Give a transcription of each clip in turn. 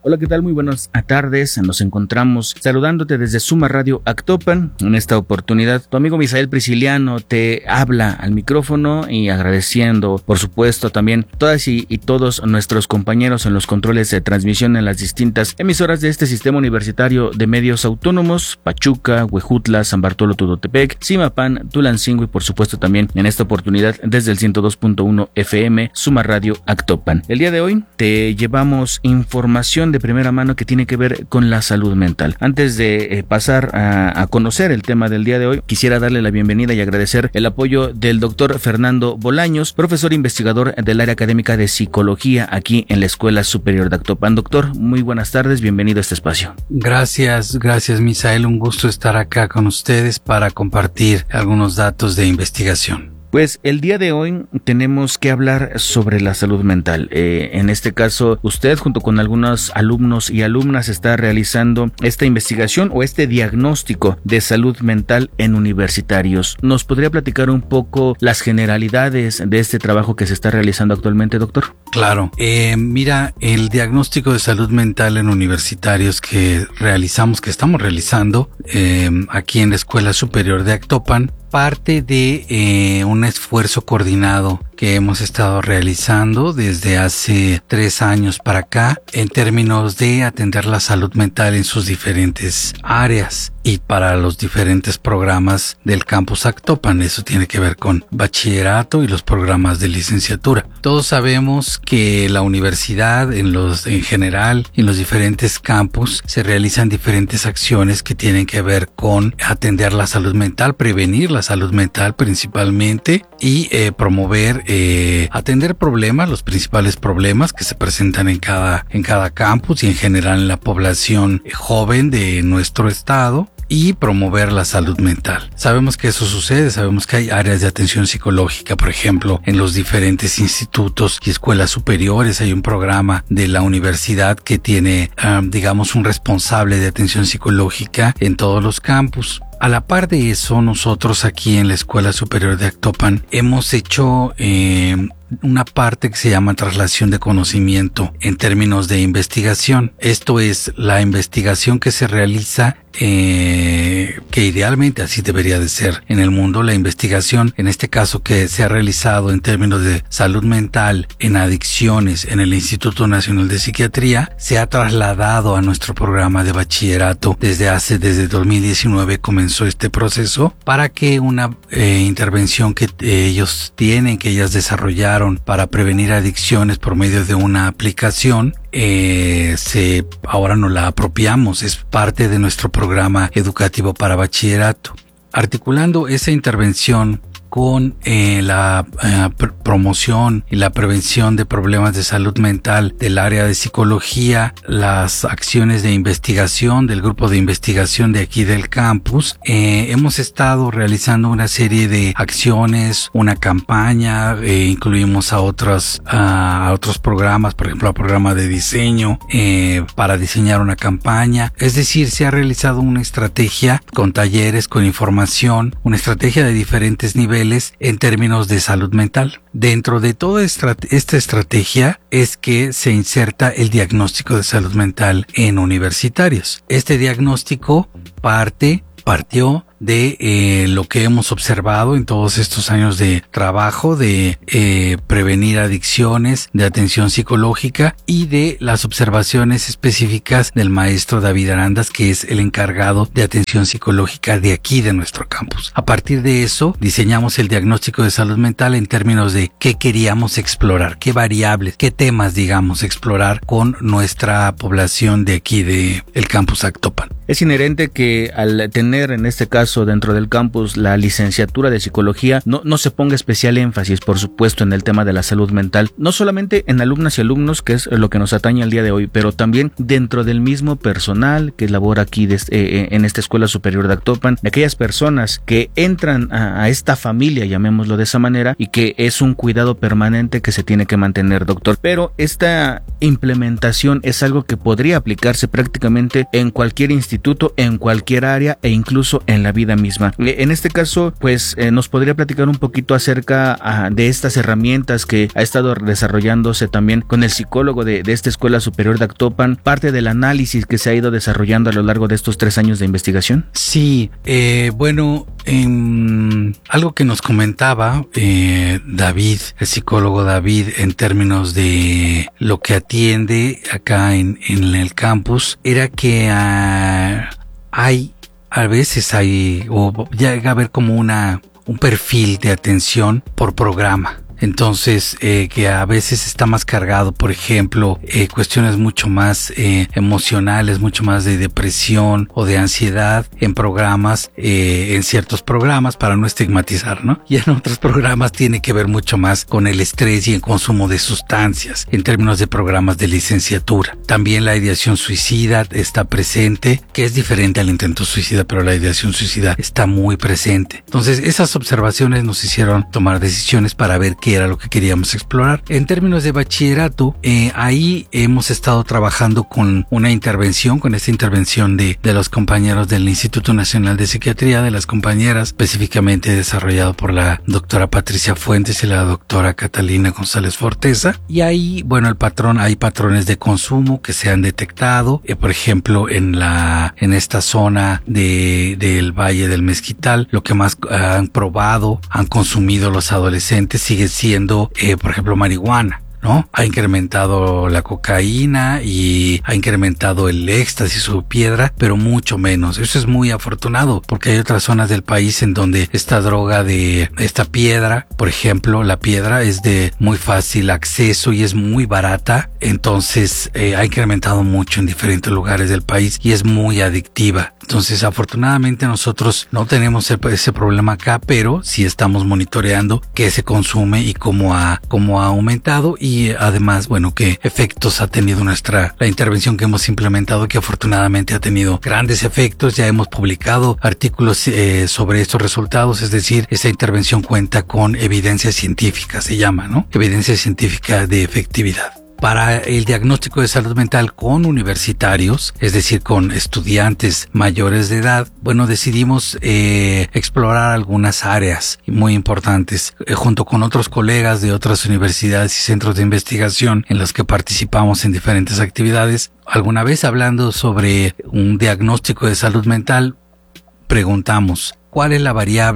Hola, ¿qué tal? Muy buenas tardes. Nos encontramos saludándote desde Suma Radio Actopan. En esta oportunidad, tu amigo Misael Prisciliano te habla al micrófono y agradeciendo, por supuesto, también todas y todos nuestros compañeros en los controles de transmisión en las distintas emisoras de este sistema universitario de medios autónomos: Pachuca, Huejutla, San Bartolo Tudotepec, Zimapán, Tulancingo y por supuesto también en esta oportunidad desde el 102.1 FM Suma Radio Actopan. El día de hoy te llevamos información de primera mano que tiene que ver con la salud mental. Antes de pasar a conocer el tema del día de hoy, quisiera darle la bienvenida y agradecer el apoyo del doctor Fernando Bolaños, profesor investigador del área académica de psicología aquí en la Escuela Superior de Actopan. Doctor, muy buenas tardes, bienvenido a este espacio. Gracias Misael, un gusto estar acá con ustedes para compartir algunos datos de investigación. Pues el día de hoy tenemos que hablar sobre la salud mental. En este caso, usted junto con algunos alumnos y alumnas está realizando esta investigación o este diagnóstico de salud mental en universitarios. ¿Nos podría platicar un poco las generalidades de este trabajo que se está realizando actualmente, doctor? Claro. Mira, el diagnóstico de salud mental en universitarios que estamos realizando aquí en la Escuela Superior de Actopan, parte de un esfuerzo coordinado que hemos estado realizando desde hace 3 años para acá en términos de atender la salud mental en sus diferentes áreas y para los diferentes programas del campus Actopan. Eso tiene que ver con bachillerato y los programas de licenciatura. Todos sabemos que la universidad en general, en los diferentes campus, se realizan diferentes acciones que tienen que ver con atender la salud mental, prevenir la salud mental principalmente y promover, atender problemas, los principales problemas que se presentan en cada campus y en general en la población joven de nuestro estado, y promover la salud mental. Sabemos que eso sucede, sabemos que hay áreas de atención psicológica, por ejemplo, en los diferentes institutos y escuelas superiores hay un programa de la universidad que tiene, un responsable de atención psicológica en todos los campus. A la par de eso, nosotros aquí en la Escuela Superior de Actopan hemos hecho una parte que se llama traslación de conocimiento en términos de investigación. Esto es la investigación que se realiza, que idealmente así debería de ser en el mundo. La investigación, en este caso, que se ha realizado en términos de salud mental en adicciones en el Instituto Nacional de Psiquiatría, se ha trasladado a nuestro programa de bachillerato. Desde 2019 comenzó este proceso para que una intervención que ellas desarrollaron para prevenir adicciones por medio de una aplicación, ahora nos la apropiamos, es parte de nuestro programa educativo para bachillerato. Articulando esa intervención con la promoción y la prevención de problemas de salud mental del área de psicología, las acciones de investigación del grupo de investigación de aquí del campus, hemos estado realizando una serie de acciones, una campaña, incluimos a otros programas, por ejemplo, al programa de diseño para diseñar una campaña. Es decir, se ha realizado una estrategia con talleres, con información, una estrategia de diferentes niveles en términos de salud mental. Dentro de toda esta estrategia es que se inserta el diagnóstico de salud mental en universitarios. Este diagnóstico partió de lo que hemos observado en todos estos años de trabajo de prevenir adicciones, de atención psicológica y de las observaciones específicas del maestro David Arandas, que es el encargado de atención psicológica de aquí de nuestro campus. A partir de eso diseñamos el diagnóstico de salud mental en términos de qué queríamos explorar, qué variables, qué temas explorar con nuestra población de aquí de el campus Actopan. Es inherente que al tener en este caso dentro del campus la licenciatura de psicología no se ponga especial énfasis, por supuesto, en el tema de la salud mental, no solamente en alumnas y alumnos, que es lo que nos atañe el día de hoy, pero también dentro del mismo personal que labora aquí en esta Escuela Superior de Actopan, de aquellas personas que entran a esta familia, llamémoslo de esa manera, y que es un cuidado permanente que se tiene que mantener, doctor. Pero esta implementación es algo que podría aplicarse prácticamente en cualquier institución instituto, en cualquier área e incluso en la vida misma. En este caso, pues nos podría platicar un poquito acerca de estas herramientas que ha estado desarrollándose también con el psicólogo de esta Escuela Superior de Actopan, parte del análisis que se ha ido desarrollando a lo largo de estos 3 años de investigación. Sí, bueno, algo que nos comentaba David, el psicólogo David, en términos de lo que atiende acá en el campus, era que a veces o llega a haber como un perfil de atención por programa. Entonces, que a veces está más cargado, por ejemplo, cuestiones mucho más emocionales, mucho más de depresión o de ansiedad en programas, en ciertos programas, para no estigmatizar, ¿no? Y en otros programas tiene que ver mucho más con el estrés y el consumo de sustancias, en términos de programas de licenciatura. También la ideación suicida está presente, que es diferente al intento suicida, pero la ideación suicida está muy presente. Entonces, esas observaciones nos hicieron tomar decisiones para ver qué era lo que queríamos explorar. En términos de bachillerato, ahí hemos estado trabajando con esta intervención de los compañeros del Instituto Nacional de Psiquiatría, de las compañeras, específicamente desarrollado por la doctora Patricia Fuentes y la doctora Catalina González Forteza. Y ahí, bueno, hay patrones de consumo que se han detectado, por ejemplo, en esta zona del Valle del Mezquital, lo que más han consumido los adolescentes sigue siendo, por ejemplo, marihuana, ¿no? Ha incrementado la cocaína y ha incrementado el éxtasis o piedra, pero mucho menos. Eso es muy afortunado, porque hay otras zonas del país en donde esta piedra, por ejemplo, la piedra es de muy fácil acceso y es muy barata. Entonces, ha incrementado mucho en diferentes lugares del país y es muy adictiva. Entonces, afortunadamente nosotros no tenemos ese problema acá, pero sí estamos monitoreando qué se consume y cómo ha aumentado, y además, bueno, qué efectos ha tenido la intervención que hemos implementado, que afortunadamente ha tenido grandes efectos. Ya hemos publicado artículos sobre estos resultados, es decir, esa intervención cuenta con evidencia científica, se llama, ¿no? Evidencia científica de efectividad. Para el diagnóstico de salud mental con universitarios, es decir, con estudiantes mayores de edad, bueno, decidimos explorar algunas áreas muy importantes, junto con otros colegas de otras universidades y centros de investigación en los que participamos en diferentes actividades. Alguna vez, hablando sobre un diagnóstico de salud mental, preguntamos: ¿cuál es la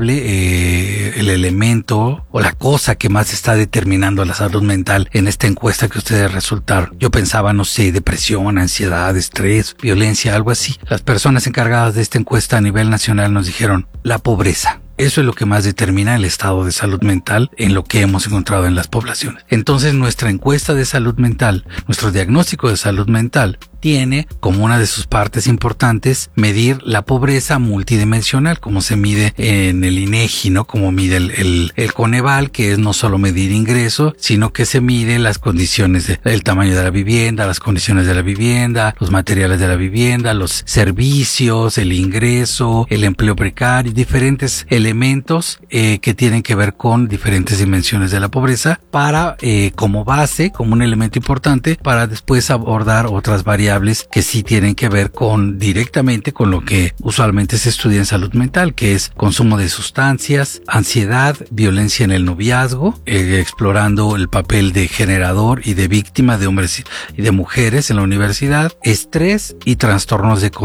variable, el elemento o la cosa que más está determinando la salud mental en esta encuesta que ustedes resultaron? Yo pensaba, no sé, depresión, ansiedad, estrés, violencia, algo así. Las personas encargadas de esta encuesta a nivel nacional nos dijeron: la pobreza. Eso es lo que más determina el estado de salud mental en lo que hemos encontrado en las poblaciones. Entonces, nuestra encuesta de salud mental, nuestro diagnóstico de salud mental, tiene como una de sus partes importantes medir la pobreza multidimensional, como se mide en el INEGI, ¿no? Como mide el Coneval, que es no solo medir ingreso, sino que se mide las condiciones el tamaño de la vivienda, las condiciones de la vivienda, los materiales de la vivienda, los servicios, el ingreso, el empleo precario, diferentes elementos que tienen que ver con diferentes dimensiones de la pobreza, para como base, como un elemento importante, para después abordar otras variables que sí tienen que ver directamente con lo que usualmente se estudia en salud mental, que es consumo de sustancias, ansiedad, violencia en el noviazgo, explorando el papel de generador y de víctima de hombres y de mujeres en la universidad, estrés y trastornos de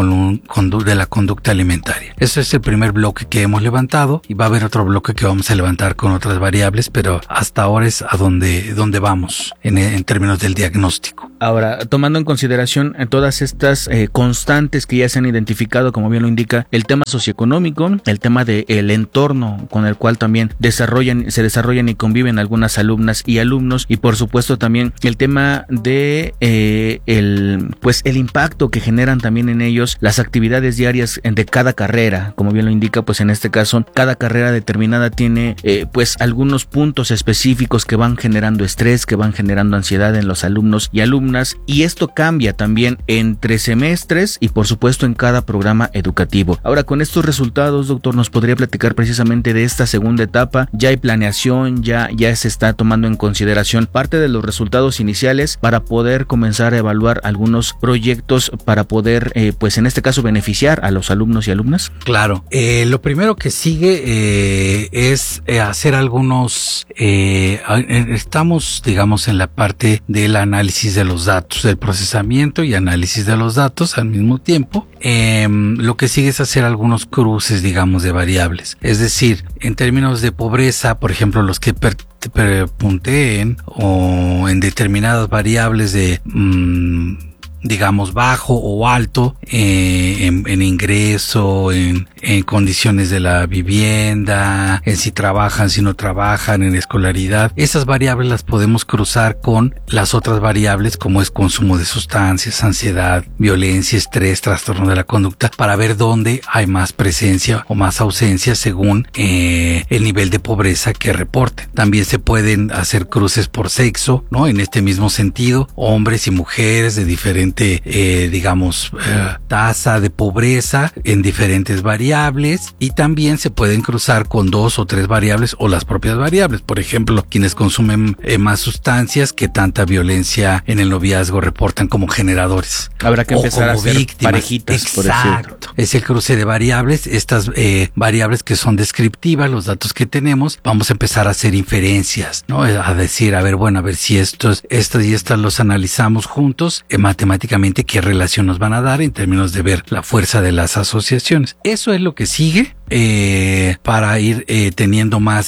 la conducta alimentaria. Eso es el primer bloque que hemos levantado, y va a haber otro bloque que vamos a levantar con otras variables, pero hasta ahora es a donde vamos en términos del diagnóstico. Ahora, tomando en consideración todas estas constantes que ya se han identificado, como bien lo indica, el tema socioeconómico, el tema del entorno con el cual también se desarrollan y conviven algunas alumnas y alumnos, y por supuesto también el tema de el impacto que generan también en ellos las actividades diarias de cada carrera. Como bien lo indica, pues en este caso cada carrera determinada tiene pues algunos puntos específicos que van generando estrés, que van generando ansiedad en los alumnos y alumnas, y esto cambia también también entre semestres y por supuesto en cada programa educativo. Ahora, con estos resultados, doctor, ¿nos podría platicar precisamente de esta segunda etapa? ¿Ya hay planeación? ¿Ya se está tomando en consideración parte de los resultados iniciales para poder comenzar a evaluar algunos proyectos para poder, pues en este caso, beneficiar a los alumnos y alumnas? Claro. Lo primero que sigue es hacer algunos... estamos, digamos, en la parte del análisis de los datos, del procesamiento y análisis de los datos al mismo tiempo. Lo que sigue es hacer algunos cruces, digamos, de variables. Es decir, en términos de pobreza, por ejemplo, los que punteen o en determinadas variables de digamos bajo o alto en ingreso, en condiciones de la vivienda, en si trabajan, si no trabajan, en escolaridad. Esas variables las podemos cruzar con las otras variables como es consumo de sustancias, ansiedad, violencia, estrés, trastorno de la conducta, para ver dónde hay más presencia o más ausencia según el nivel de pobreza que reporte. También se pueden hacer cruces por sexo, ¿no? En este mismo sentido, hombres y mujeres de diferente tasa de pobreza en diferentes variables, y también se pueden cruzar con 2 o 3 variables o las propias variables. Por ejemplo, quienes consumen más sustancias, que tanta violencia en el noviazgo reportan como generadores. Habrá que empezar a hacer víctimas. Parejitas. Exacto. Es el cruce de variables. Estas variables que son descriptivas, los datos que tenemos, vamos a empezar a hacer inferencias, ¿no? A decir, a ver si estas y estas los analizamos juntos matemáticamente, qué relación nos van a dar en términos de ver la fuerza de las asociaciones. Eso es lo que sigue para ir teniendo más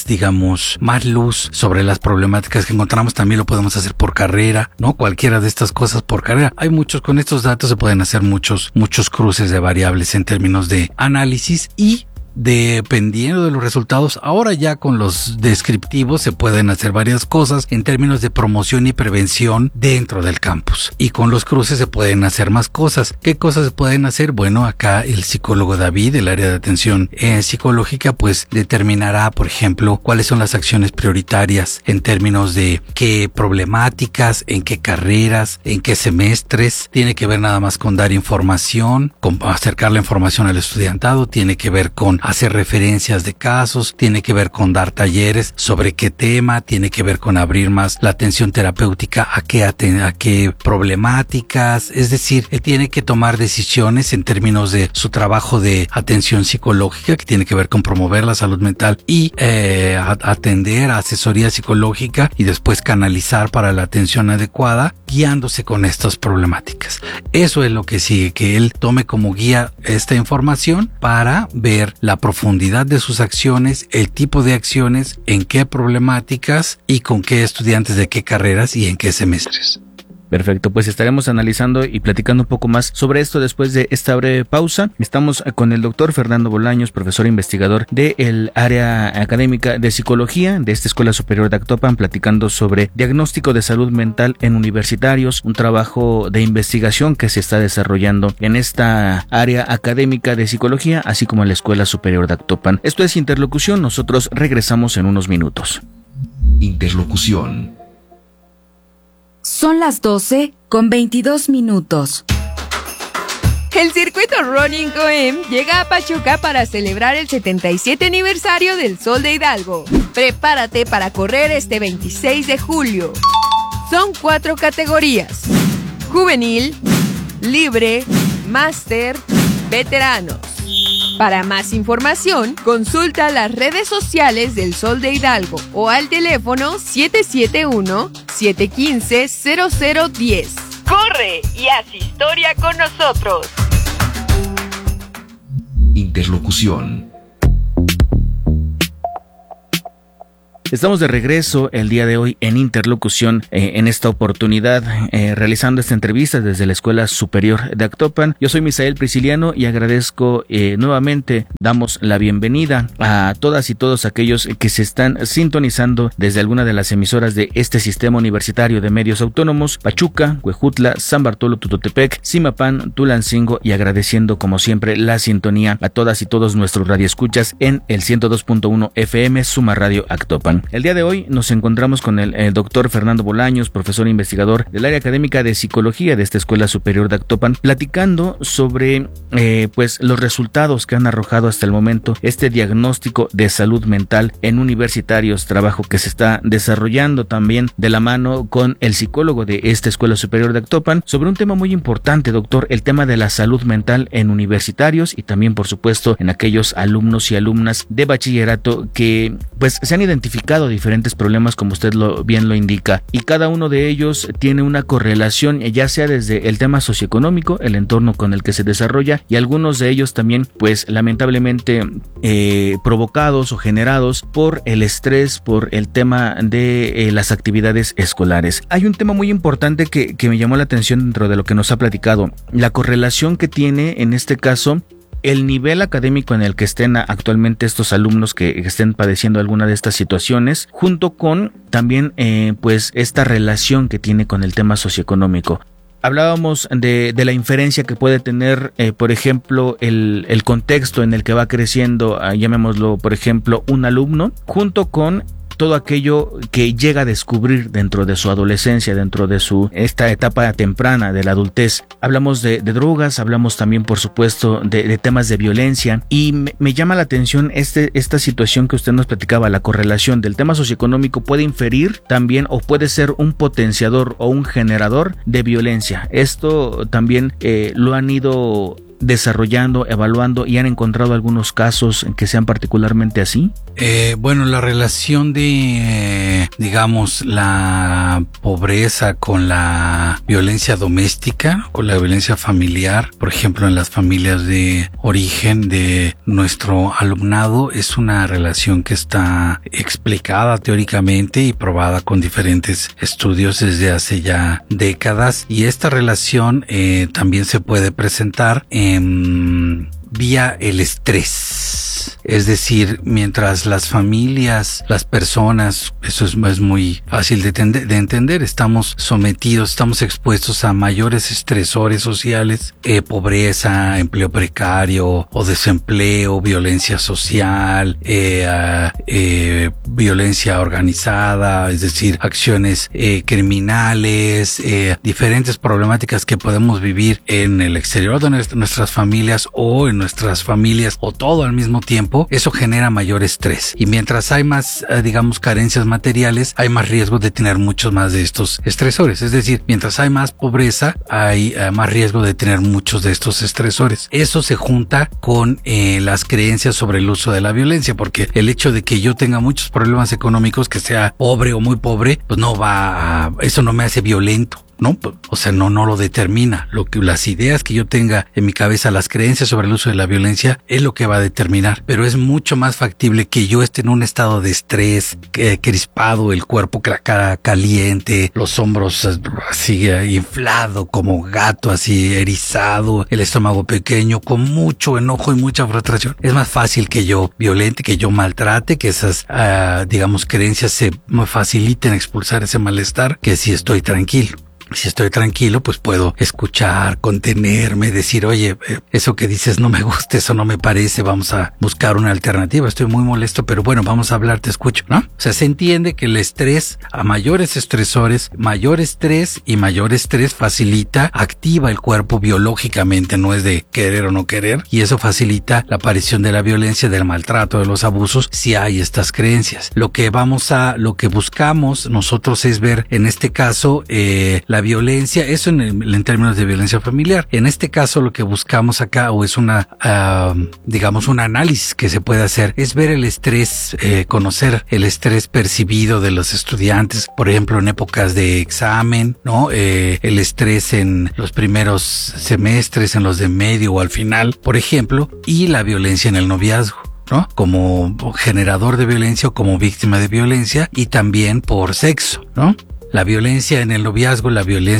luz sobre las problemáticas que encontramos. También lo podemos hacer por carrera, ¿no? Cualquiera de estas cosas por carrera. Con estos datos se pueden hacer muchos cruces de variables en términos de análisis, y dependiendo de los resultados, ahora ya con los descriptivos se pueden hacer varias cosas en términos de promoción y prevención dentro del campus, y con los cruces se pueden hacer más cosas. ¿Qué cosas se pueden hacer? Bueno, acá el psicólogo David, del área de atención psicológica, pues determinará, por ejemplo, cuáles son las acciones prioritarias en términos de qué problemáticas, en qué carreras, en qué semestres. Tiene que ver nada más con dar información, con acercar la información al estudiantado, tiene que ver con hacer referencias de casos, tiene que ver con dar talleres sobre qué tema, tiene que ver con abrir más la atención terapéutica a qué problemáticas. Es decir, él tiene que tomar decisiones en términos de su trabajo de atención psicológica, que tiene que ver con promover la salud mental y atender a asesoría psicológica, y después canalizar para la atención adecuada, guiándose con estas problemáticas. Eso es lo que sigue, que él tome como guía esta información para ver la profundidad de sus acciones, el tipo de acciones, en qué problemáticas y con qué estudiantes de qué carreras y en qué semestres. Perfecto, pues estaremos analizando y platicando un poco más sobre esto después de esta breve pausa. Estamos con el doctor Fernando Bolaños, profesor investigador del área académica de psicología de esta Escuela Superior de Actopan, platicando sobre diagnóstico de salud mental en universitarios, un trabajo de investigación que se está desarrollando en esta área académica de psicología, así como en la Escuela Superior de Actopan. Esto es Interlocución, nosotros regresamos en unos minutos. Interlocución. Son las 12:22. El circuito Running Coem llega a Pachuca para celebrar el 77 aniversario del Sol de Hidalgo. Prepárate para correr este 26 de julio. Son 4 categorías: juvenil, libre, máster, veteranos. Para más información, consulta las redes sociales del Sol de Hidalgo o al teléfono 771-715-0010. ¡Corre y haz historia con nosotros! Interlocución. Estamos de regreso el día de hoy en Interlocución, en esta oportunidad realizando esta entrevista desde la Escuela Superior de Actopan. Yo soy Misael Prisciliano y agradezco nuevamente, damos la bienvenida a todas y todos aquellos que se están sintonizando desde alguna de las emisoras de este Sistema Universitario de Medios Autónomos: Pachuca, Huejutla, San Bartolo Tututepec, Zimapán, Tulancingo, y agradeciendo como siempre la sintonía a todas y todos nuestros radioescuchas en el 102.1 FM Suma Radio Actopan. Actopan. El día de hoy nos encontramos con el doctor Fernando Bolaños, profesor e investigador del área académica de psicología de esta Escuela Superior de Actopan, platicando sobre pues los resultados que han arrojado hasta el momento este diagnóstico de salud mental en universitarios, trabajo que se está desarrollando también de la mano con el psicólogo de esta Escuela Superior de Actopan, sobre un tema muy importante, doctor, el tema de la salud mental en universitarios y también, por supuesto, en aquellos alumnos y alumnas de bachillerato que pues se han identificado diferentes problemas, como usted bien lo indica, y cada uno de ellos tiene una correlación, ya sea desde el tema socioeconómico, el entorno con el que se desarrolla, y algunos de ellos también pues lamentablemente provocados o generados por el estrés, por el tema de las actividades escolares. Hay un tema muy importante que me llamó la atención dentro de lo que nos ha platicado, la correlación que tiene en este caso el nivel académico en el que estén actualmente estos alumnos que estén padeciendo alguna de estas situaciones, junto con también pues esta relación que tiene con el tema socioeconómico. Hablábamos de la inferencia que puede tener, por ejemplo, el contexto en el que va creciendo, llamémoslo, por ejemplo, un alumno, junto con todo aquello que llega a descubrir dentro de su adolescencia, dentro de esta etapa temprana de la adultez. Hablamos de drogas, hablamos también, por supuesto, de temas de violencia, y me llama la atención esta situación que usted nos platicaba, la correlación del tema socioeconómico puede inferir también o puede ser un potenciador o un generador de violencia. Esto también lo han ido desarrollando, evaluando, y han encontrado algunos casos en que sean particularmente así. Bueno, la relación de, digamos, la pobreza con la violencia doméstica, con la violencia familiar, por ejemplo, en las familias de origen de nuestro alumnado, es una relación que está explicada teóricamente y probada con diferentes estudios desde hace ya décadas, y esta relación también se puede presentar vía el estrés. Es decir, mientras las familias, las personas, eso es muy fácil de entender, estamos sometidos, estamos expuestos a mayores estresores sociales, pobreza, empleo precario o desempleo, violencia social, violencia organizada, es decir, acciones criminales, diferentes problemáticas que podemos vivir en el exterior de nuestras familias o en nuestras familias o todo al mismo tiempo, eso genera mayor estrés. Y mientras hay más, digamos, carencias materiales, hay más riesgo de tener muchos más de estos estresores. Es decir, mientras hay más pobreza, hay más riesgo de tener muchos de estos estresores. Eso se junta con las creencias sobre el uso de la violencia, porque el hecho de que yo tenga muchos problemas económicos, que sea pobre o muy pobre, pues eso no me hace violento. No, o sea, no lo determina. Las ideas que yo tenga en mi cabeza, las creencias sobre el uso de la violencia, es lo que va a determinar. Pero es mucho más factible que yo esté en un estado de estrés, crispado, el cuerpo caliente, los hombros así inflado como gato, así erizado, el estómago pequeño, con mucho enojo y mucha frustración. Es más fácil que yo violente, que yo maltrate, que esas, digamos, creencias me faciliten expulsar ese malestar, que si estoy tranquilo. Si estoy tranquilo, pues puedo escuchar, contenerme, decir, oye, eso que dices no me gusta, eso no me parece, vamos a buscar una alternativa, estoy muy molesto, pero bueno, vamos a hablar, te escucho, ¿no? O sea, se entiende que el estrés, a mayores estresores, mayor estrés facilita, activa el cuerpo biológicamente, no es de querer o no querer, y eso facilita la aparición de la violencia, del maltrato, de los abusos, si hay estas creencias. Lo que buscamos nosotros es ver, en este caso, la violencia, eso en términos de violencia familiar. En este caso lo que buscamos acá, o es digamos un análisis que se puede hacer, es ver el estrés, conocer el estrés percibido de los estudiantes, por ejemplo en épocas de examen, ¿no? El estrés en los primeros semestres, en los de medio o al final, por ejemplo, y la violencia en el noviazgo, ¿no? Como generador de violencia o como víctima de violencia, y también por sexo, ¿no? La violencia en el noviazgo,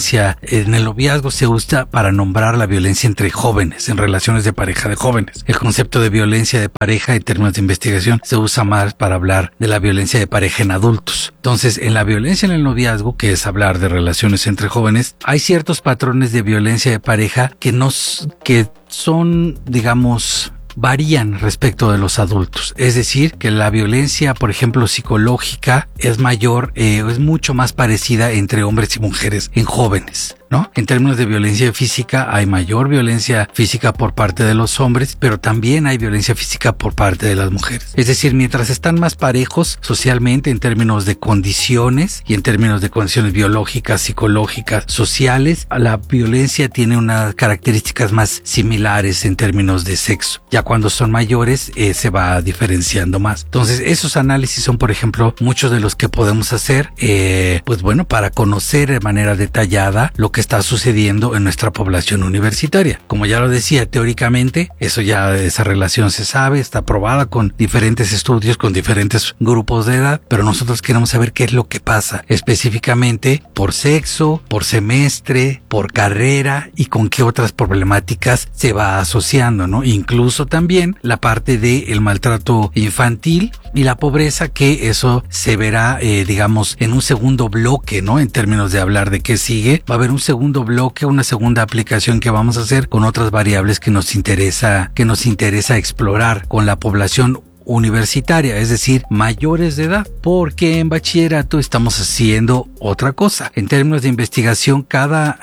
se usa para nombrar la violencia entre jóvenes, en relaciones de pareja de jóvenes. El concepto de violencia de pareja, en términos de investigación, se usa más para hablar de la violencia de pareja en adultos. Entonces, en la violencia en el noviazgo, que es hablar de relaciones entre jóvenes, hay ciertos patrones de violencia de pareja que son, digamos, varían respecto de los adultos. Es decir, que la violencia, por ejemplo, psicológica es mayor, es mucho más parecida entre hombres y mujeres en jóvenes, ¿no? En términos de violencia física, hay mayor violencia física por parte de los hombres, pero también hay violencia física por parte de las mujeres. Es decir, mientras están más parejos socialmente en términos de condiciones y en términos de condiciones biológicas, psicológicas, sociales, la violencia tiene unas características más similares en términos de sexo. Ya cuando son mayores, se va diferenciando más. Entonces, esos análisis son, por ejemplo, muchos de los que podemos hacer, pues bueno, para conocer de manera detallada lo que está sucediendo en nuestra población universitaria. Como ya lo decía, teóricamente, esa relación se sabe, está probada con diferentes estudios, con diferentes grupos de edad, pero nosotros queremos saber qué es lo que pasa específicamente por sexo, por semestre, por carrera y con qué otras problemáticas se va asociando, ¿no? Incluso también la parte del maltrato infantil y la pobreza, que eso se verá, digamos, en un segundo bloque, ¿no? En términos de hablar de qué sigue, va a haber un segundo bloque, una segunda aplicación que vamos a hacer con otras variables que nos interesa explorar con la población universitaria, es decir, mayores de edad, porque en bachillerato estamos haciendo otra cosa. En términos de investigación, cada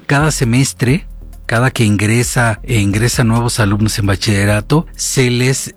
semestre, cada que ingresa nuevos alumnos en bachillerato, se les